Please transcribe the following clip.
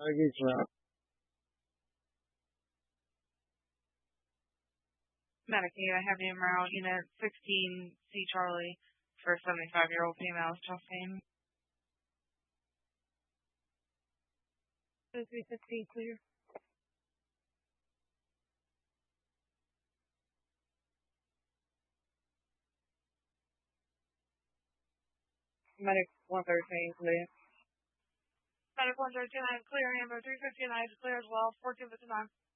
Luggage route. Medicaid, I have the Emerald Unit 16C Charlie for 75-year-old female chest pain. 315 clear. Medic 113 clear. Medic 113 clear. Amber 359 is clear as well. 1459.